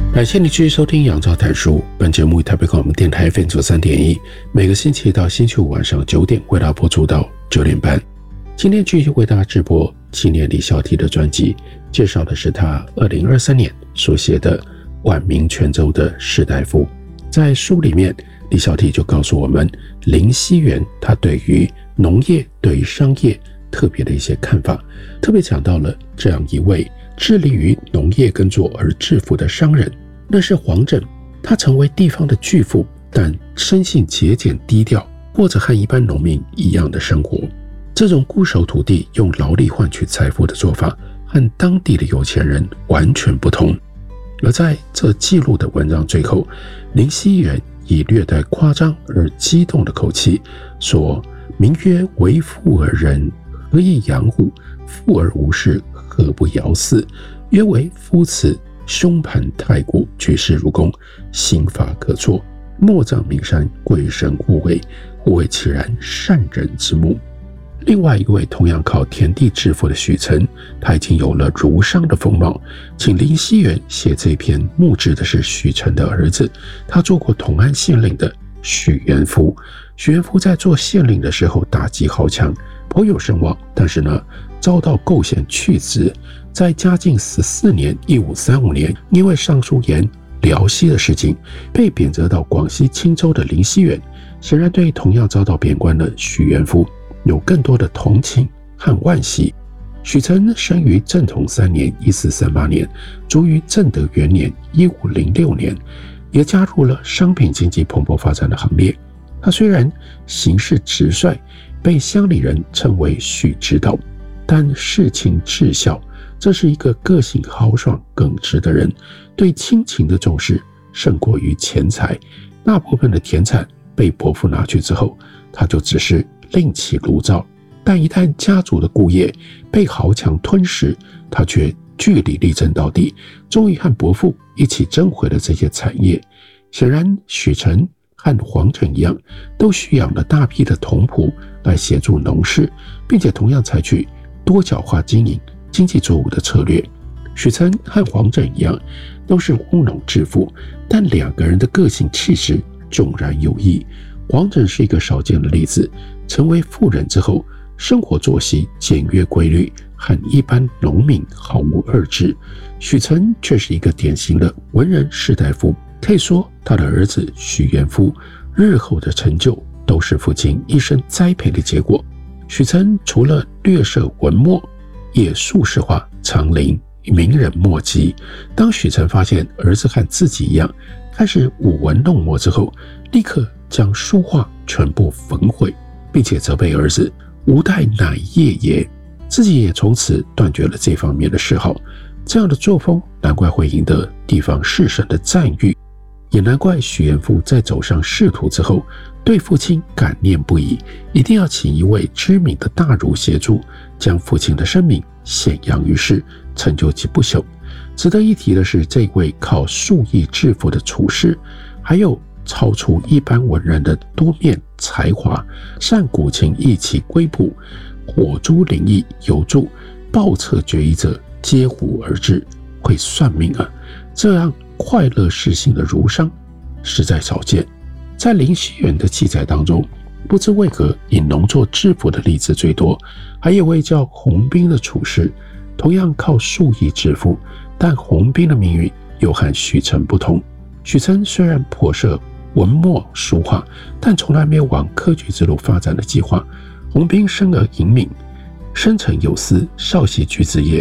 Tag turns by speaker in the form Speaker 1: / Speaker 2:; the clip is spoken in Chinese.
Speaker 1: 感谢你继续收听杨照谈书，本节目以台北广播电台 FM 93.1，每个星期一到星期五晚上9点为大家播出到9点半。今天继续为大家直播纪念李小提的专辑，介绍的是他2023年所写的《晚明泉州的士大夫》。在书里面，李小提就告诉我们林熙元他对于农业、对于商业特别的一些看法，特别讲到了这样一位致力于农业耕作而致富的商人，那是黄枕。他成为地方的巨富，但生性节俭低调，过着和一般农民一样的生活。这种固守土地用劳力换取财富的做法和当地的有钱人完全不同。而在这记录的文章最后，林熙元以略带夸张而激动的口气说：名曰为富而仁，何以养虎？富而无事，何不摇嗣？曰为夫此胸盘太过，举世如弓，刑罚可措，莫障名山，贵神护卫，护卫其然善人之目。另外一位同样靠田地致富的许岑，他已经有了儒商的风貌。请林熙元写这篇墓志的是许岑的儿子，他做过同安县令的许元福。许元福在做县令的时候打击豪强，颇有声望，但是呢，遭到构陷去职。在嘉靖14年1535年，因为上书言辽西的事情，被贬谪到广西钦州的林熙元，显然对同样遭到贬官的许元福有更多的同情和惋惜。许岑生于正统3年1438年，卒于正德元年1506年，也加入了商品经济蓬勃发展的行列。他虽然行事直率，被乡里人称为许直道，但事情至孝，这是一个个性豪爽耿直的人，对亲情的重视胜过于钱财。大部分的田产被伯父拿去之后，他就只是另起炉灶，但一旦家族的故业被豪强吞噬，他却据理力争到底，终于和伯父一起争回了这些产业。显然许岑和黄枕一样，都蓄养了大批的童仆来协助农事，并且同样采取多角化经营经济作物的策略。许岑和黄枕一样，都是务农致富，但两个人的个性气质迥然有异。黄枕是一个少见的例子，成为富人之后，生活作息简约规律，和一般农民毫无二致。许岑却是一个典型的文人士大夫，可以说他的儿子许元福日后的成就都是父亲一生栽培的结果。许岑除了略涉文墨，也术士化长临名人墨迹。当许岑发现儿子和自己一样开始舞文弄墨之后，立刻将书画全部焚毁，并且责备儿子吾待乃业也，自己也从此断绝了这方面的嗜好。这样的作风难怪会赢得地方士绅的赞誉，也难怪许元福在走上仕途之后，对父亲感念不已，一定要请一位知名的大儒协助，将父亲的声名显扬于世，成就其不朽。值得一提的是，这位靠术艺致富的处士，还有超出一般文人的多面才华，善古琴艺棋归谱，火珠灵异游注，报册决议者皆乎而至，会算命啊！这样快乐适性的儒商实在少见。在林熙元的记载当中，不知为何以农作致富的例子最多，还有位叫洪彬的处士，同样靠术艺致富，但洪彬的命运又和许岑不同。许岑虽然颇涉文墨书画，但从来没有往科举之路发展的计划。洪彬生而隐敏，深沉有思，少系举子业，